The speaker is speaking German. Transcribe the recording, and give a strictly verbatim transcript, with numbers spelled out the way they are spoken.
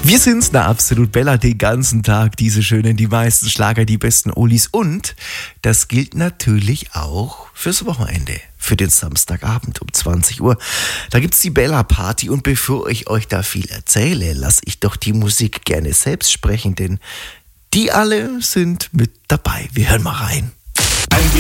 Wir sind's, na absolut Bella, den ganzen Tag, diese schönen, die meisten Schlager, die besten Oldies und das gilt natürlich auch fürs Wochenende, für den Samstagabend um zwanzig Uhr. Da gibt's die Bella Party und bevor ich euch da viel erzähle, lasse ich doch die Musik gerne selbst sprechen, denn die alle sind mit dabei. Wir hören mal rein.